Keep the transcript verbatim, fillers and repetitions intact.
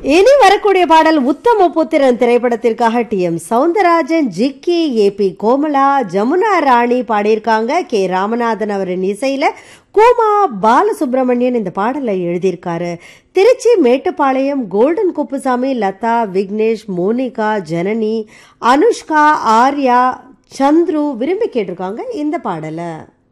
இனி வரக்கூடிய பாடல் உத்தம புத்திரன் திரைப்படத்திற்காக டி எம் சவுந்தரராஜன், ஜிக்கி, ஏ பி கோமலா, ஜமுனா ராணி பாடியிருக்காங்க. கே ராமநாதன் அவரின் இசையில கூமா பாலசுப்ரமணியன் இந்த பாடலை எழுதியிருக்காரு. திருச்சி மேட்டுப்பாளையம் கோல்டன் குப்புசாமி, லதா, விக்னேஷ், மோனிகா, ஜனனி, அனுஷ்கா, ஆர்யா, சந்துரு விரும்பி கேட்டிருக்காங்க இந்த பாடலை.